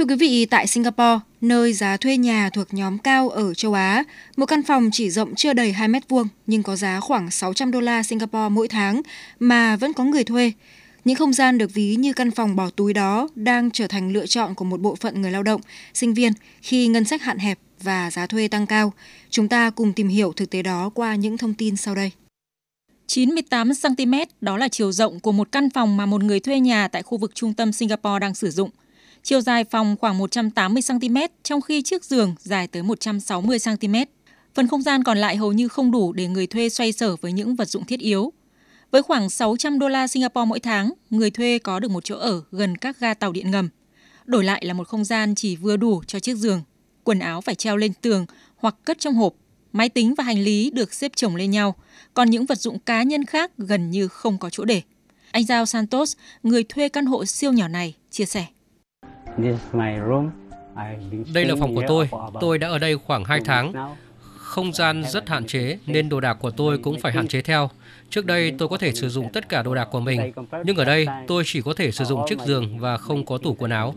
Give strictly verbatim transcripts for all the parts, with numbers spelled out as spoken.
Thưa quý vị, tại Singapore, nơi giá thuê nhà thuộc nhóm cao ở châu Á, một căn phòng chỉ rộng chưa đầy hai mét vuông nhưng có giá khoảng sáu trăm đô la Singapore mỗi tháng mà vẫn có người thuê. Những không gian được ví như căn phòng bỏ túi đó đang trở thành lựa chọn của một bộ phận người lao động, sinh viên khi ngân sách hạn hẹp và giá thuê tăng cao. Chúng ta cùng tìm hiểu thực tế đó qua những thông tin sau đây. chín mươi tám xăng-ti-mét, đó là chiều rộng của một căn phòng mà một người thuê nhà tại khu vực trung tâm Singapore đang sử dụng. Chiều dài phòng khoảng một trăm tám mươi xăng-ti-mét, trong khi chiếc giường dài tới một trăm sáu mươi xăng-ti-mét. Phần không gian còn lại hầu như không đủ để người thuê xoay sở với những vật dụng thiết yếu. Với khoảng sáu trăm đô la Singapore mỗi tháng, người thuê có được một chỗ ở gần các ga tàu điện ngầm. Đổi lại là một không gian chỉ vừa đủ cho chiếc giường. Quần áo phải treo lên tường hoặc cất trong hộp. Máy tính và hành lý được xếp chồng lên nhau, còn những vật dụng cá nhân khác gần như không có chỗ để. Anh Giao Santos, người thuê căn hộ siêu nhỏ này, chia sẻ. Đây là phòng của tôi. Tôi đã ở đây khoảng hai tháng. Không gian rất hạn chế nên đồ đạc của tôi cũng phải hạn chế theo. Trước đây tôi có thể sử dụng tất cả đồ đạc của mình, nhưng ở đây tôi chỉ có thể sử dụng chiếc giường và không có tủ quần áo.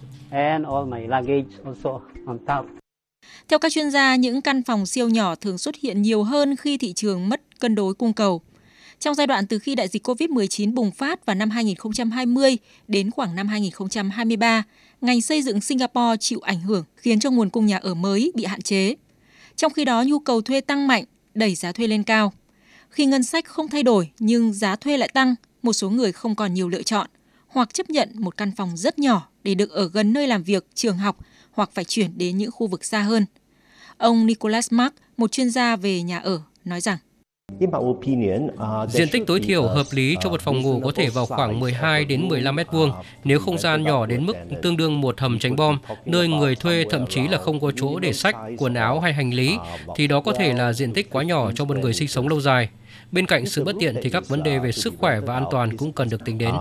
Theo các chuyên gia, những căn phòng siêu nhỏ thường xuất hiện nhiều hơn khi thị trường mất cân đối cung cầu. Trong giai đoạn từ khi đại dịch covid mười chín bùng phát vào năm hai nghìn không trăm hai mươi đến khoảng năm hai nghìn không trăm hai mươi ba, ngành xây dựng Singapore chịu ảnh hưởng khiến cho nguồn cung nhà ở mới bị hạn chế. Trong khi đó, nhu cầu thuê tăng mạnh, đẩy giá thuê lên cao. Khi ngân sách không thay đổi nhưng giá thuê lại tăng, một số người không còn nhiều lựa chọn hoặc chấp nhận một căn phòng rất nhỏ để được ở gần nơi làm việc, trường học hoặc phải chuyển đến những khu vực xa hơn. Ông Nicholas Mark, một chuyên gia về nhà ở, nói rằng diện tích tối thiểu hợp lý cho một phòng ngủ có thể vào khoảng mười hai đến mười lăm mét vuông. Nếu không gian nhỏ đến mức tương đương một hầm tránh bom, nơi người thuê thậm chí là không có chỗ để sách, quần áo hay hành lý, thì đó có thể là diện tích quá nhỏ cho một người sinh sống lâu dài. Bên cạnh sự bất tiện thì các vấn đề về sức khỏe và an toàn cũng cần được tính đến.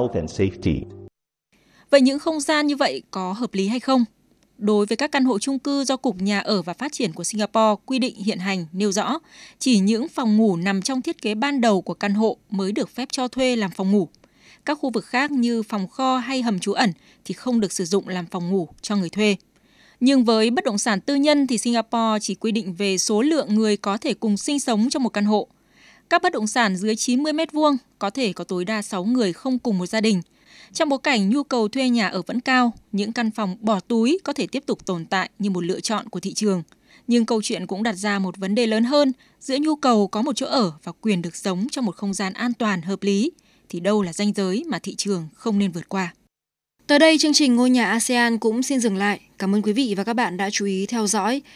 Vậy những không gian như vậy có hợp lý hay không? Đối với các căn hộ chung cư do Cục Nhà ở và Phát triển của Singapore quy định hiện hành nêu rõ, chỉ những phòng ngủ nằm trong thiết kế ban đầu của căn hộ mới được phép cho thuê làm phòng ngủ. Các khu vực khác như phòng kho hay hầm trú ẩn thì không được sử dụng làm phòng ngủ cho người thuê. Nhưng với bất động sản tư nhân thì Singapore chỉ quy định về số lượng người có thể cùng sinh sống trong một căn hộ. Các bất động sản dưới chín mươi mét vuông có thể có tối đa sáu người không cùng một gia đình. Trong bối cảnh nhu cầu thuê nhà ở vẫn cao, những căn phòng bỏ túi có thể tiếp tục tồn tại như một lựa chọn của thị trường. Nhưng câu chuyện cũng đặt ra một vấn đề lớn hơn, giữa nhu cầu có một chỗ ở và quyền được sống trong một không gian an toàn, hợp lý, thì đâu là ranh giới mà thị trường không nên vượt qua. Tới đây, chương trình Ngôi nhà a sê an cũng xin dừng lại. Cảm ơn quý vị và các bạn đã chú ý theo dõi.